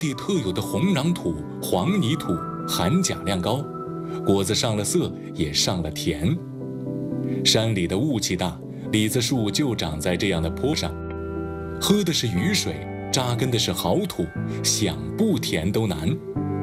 地特有的红壤土、黄泥土含钾量高，果子上了色，也上了甜。山里的雾气大，李子树就长在这样的坡上，喝的是雨水，扎根的是好土，想不甜都难。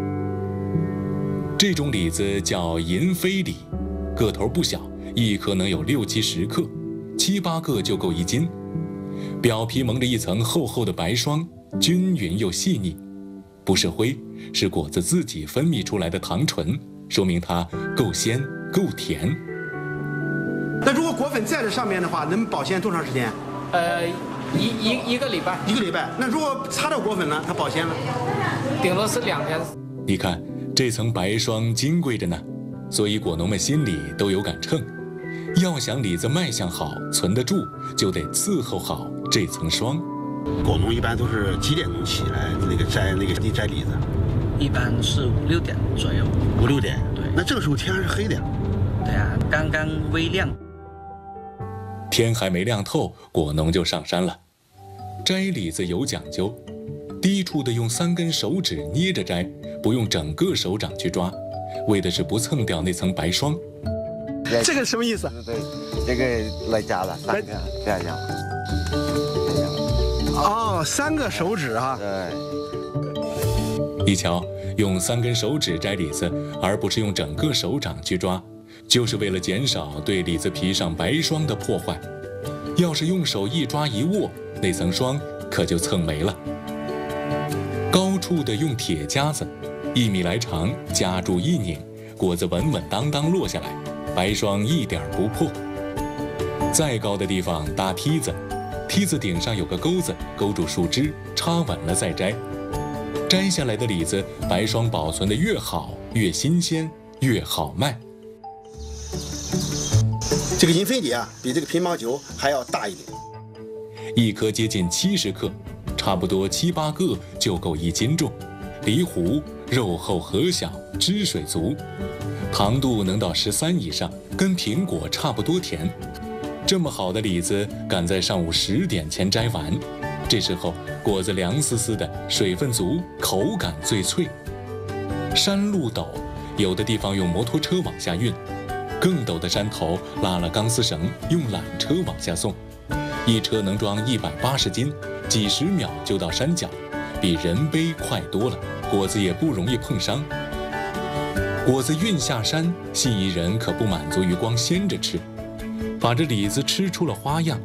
这种李子叫银飞李，个头不小，一颗能有6、70克，7、8个就够1斤。表皮蒙着一层厚厚的白霜，均匀又细腻，不是灰，是果子自己分泌出来的糖醇，说明它够鲜够甜。 那如果果粉在这上面的话，能保鲜多长时间？ 一个礼拜。 1个礼拜。那如果擦掉果粉呢？它保鲜了？ 顶多是2天。 你看这层白霜金贵着呢，所以果农们心里都有杆秤。要想李子卖相好、存得住，就得伺候好这层霜。 果农一般都是几点钟起来摘李子？ 一般是5、6点左右。 5、6点。 对。 那这个时候天还是黑的呀？ 对啊，刚刚微亮。 天还没亮透，果农就上山了。摘李子有讲究，低处的用3根手指捏着摘，不用整个手掌去抓，为的是不蹭掉那层白霜。 这个什么意思？ 对，这个来夹了3个，这样。 哦，3个手指啊。 对。 你瞧，用3根手指摘李子，而不是用整个手掌去抓，就是为了减少对李子皮上白霜的破坏。要是用手一抓一握，那层霜可就蹭没了。高处的用铁夹子，1米来长，夹住一拧，果子稳稳当当落下来，白霜一点不破。再高的地方搭梯子，梯子顶上有个钩子，勾住树枝，插稳了再摘。摘下来的李子，白霜保存得越好，越新鲜，越好卖。 这个银飞李啊，比这个乒乓球还要大一点， 一颗接近70克，差不多7、8个就够1斤重。梨糊，肉厚核小，汁水足，糖度能到13以上，跟苹果差不多甜。这么好的李子，赶在上午10点前摘完，这时候果子凉丝丝的，水分足，口感最脆。山路陡，有的地方用摩托车往下运，更陡的山头拉了钢丝绳，用缆车往下送，一车能装180斤，几十秒就到山脚，比人背快多了，果子也不容易碰伤。果子运下山，信宜人可不满足于光鲜着吃，把这李子吃出了花样。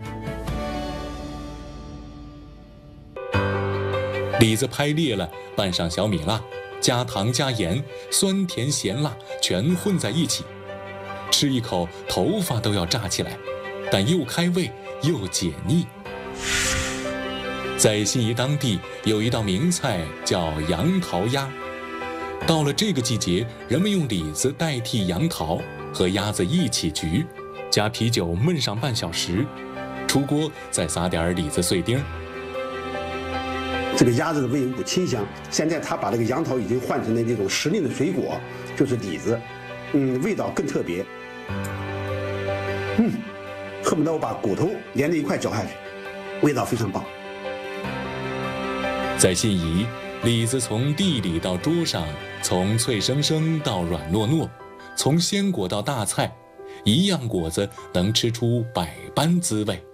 李子拍裂了，拌上小米辣，加糖加盐，酸甜咸辣全混在一起，吃一口头发都要炸起来，但又开胃又解腻。在信宜当地有一道名菜叫杨桃鸭，到了这个季节，人们用李子代替杨桃，和鸭子一起焗，加啤酒焖上半小时，出锅再撒点李子碎丁。 这个鸭子的味有股清香，现在他把这个杨桃已经换成了那种时令的水果，就是李子，味道更特别。恨不得我把骨头连着一块嚼下去，味道非常棒。 在信宜，李子从地里到桌上，从脆生生到软糯糯，从鲜果到大菜，一样果子能吃出百般滋味。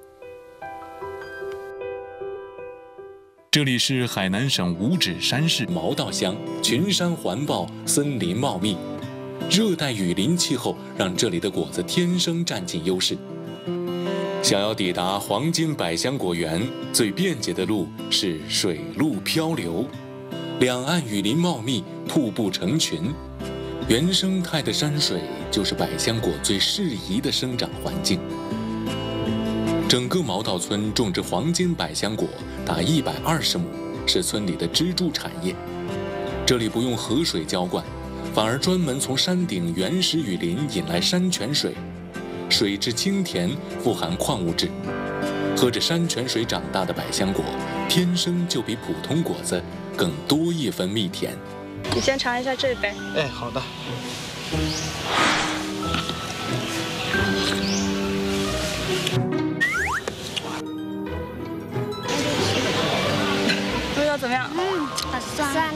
这里是海南省五指山市毛道乡，群山环抱，森林茂密，热带雨林气候让这里的果子天生占尽优势。想要抵达黄金百香果园，最便捷的路是水陆漂流。两岸雨林茂密，瀑布成群，原生态的山水就是百香果最适宜的生长环境。整个毛道村种植黄金百香果达120亩，是村里的支柱产业。这里不用河水浇灌，反而专门从山顶原始雨林引来山泉水，水质清甜，富含矿物质。喝着山泉水长大的百香果，天生就比普通果子更多一分蜜甜。 你先尝一下这杯。 哎，好的。 味道怎么样？ 很酸。